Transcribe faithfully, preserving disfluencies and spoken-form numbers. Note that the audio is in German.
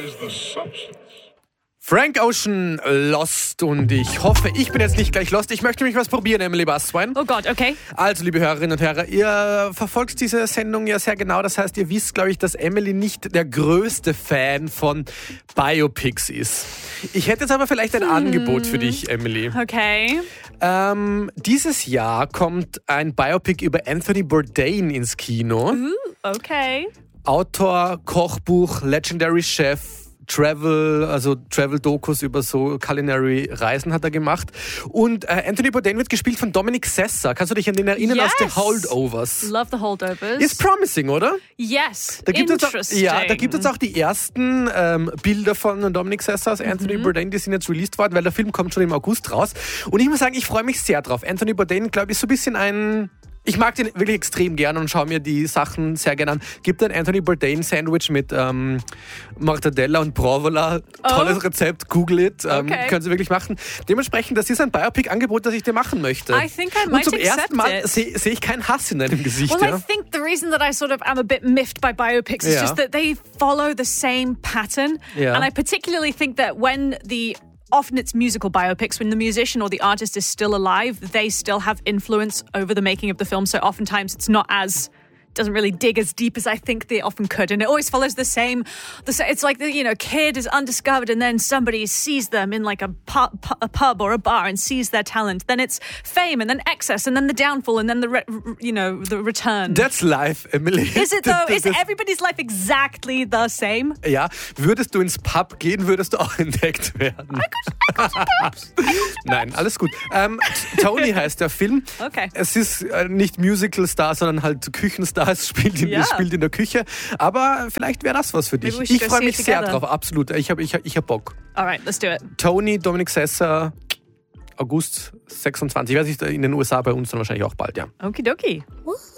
Frank Ocean, Lost, und ich hoffe, ich bin jetzt nicht gleich lost. Ich möchte nämlich was probieren, Emily Baswein. Oh Gott, okay. Also, liebe Hörerinnen und Hörer, ihr verfolgt diese Sendung ja sehr genau. Das heißt, ihr wisst, glaube ich, dass Emily nicht der größte Fan von Biopics ist. Ich hätte jetzt aber vielleicht ein hm. Angebot für dich, Emily. Okay. Ähm, dieses Jahr kommt ein Biopic über Anthony Bourdain ins Kino. Uh, okay. Autor, Kochbuch, Legendary Chef, Travel, also Travel-Dokus über so Culinary-Reisen hat er gemacht. Und äh, Anthony Bourdain wird gespielt von Dominic Sessa. Kannst du dich an den erinnern yes. aus The Holdovers? Love The Holdovers. Ist promising, oder? Yes, da gibt interesting. Es auch, ja, da gibt es auch die ersten ähm, Bilder von Dominic Sessa aus Anthony mhm. Bourdain, die sind jetzt released worden, weil der Film kommt schon im August raus. Und ich muss sagen, ich freue mich sehr drauf. Anthony Bourdain, glaube ich, ist so ein bisschen ein... Ich mag den wirklich extrem gern und schaue mir die Sachen sehr gerne an. Gibt ein Anthony Bourdain Sandwich mit ähm, Mortadella und Provola. Tolles oh. Rezept, google it. Ähm, okay. Können Sie wirklich machen. Dementsprechend, das ist ein Biopic-Angebot, das ich dir machen möchte. I think I might und zum ersten Mal it. sehe seh ich keinen Hass in deinem Gesicht. Well, ja? I think the reason that I sort of am a bit miffed by biopics is yeah. just that they follow the same pattern. Yeah. And I particularly think that when the often it's musical biopics, when the musician or the artist is still alive, they still have influence over the making of the film. So oftentimes it's not as, doesn't really dig as deep as I think they often could. And it always follows the same, the, it's like the, you know, kid is undiscovered and then somebody sees them in like a pub, a pub or a bar and sees their talent. Then it's fame and then excess and then the downfall and then the, re, you know, the return. That's life, Emily. Is it though? Is everybody's life exactly the same? Ja, würdest du ins Pub gehen, würdest du auch entdeckt werden. I could, I could Nein, alles gut. Ähm, Tony heißt der Film. Okay. Es ist äh, nicht Musical-Star, sondern halt Küchenstar. Es spielt in, yeah. es spielt in der Küche. Aber vielleicht wäre das was für dich. Ich freue mich sehr drauf, absolut. Ich habe ich hab, ich hab Bock. Alright, let's do it. Tony, Dominic Sessa, August sechsundzwanzig. Ich weiß nicht, in den U S A bei uns dann wahrscheinlich auch bald, ja. Okidoki.